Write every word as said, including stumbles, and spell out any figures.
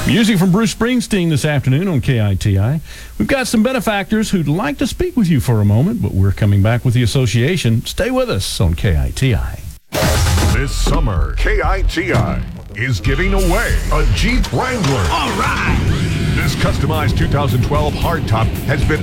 Music from Bruce Springsteen this afternoon on K I T I. We've got some benefactors who'd like to speak with you for a moment, but we're coming back with the association. Stay with us on K I T I. This summer, K I T I is giving away a Jeep Wrangler. All right! This customized two thousand twelve hardtop has been